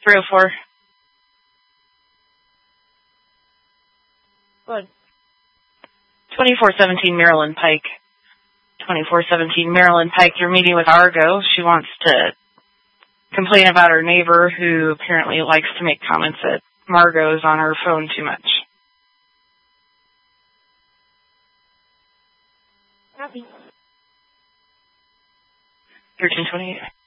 304. Good. 2417 Maryland Pike. 2417 Maryland Pike, you're meeting with Argo. She wants to complain about her neighbor who apparently likes to make comments that Margot's on her phone too much. Copy. 1328.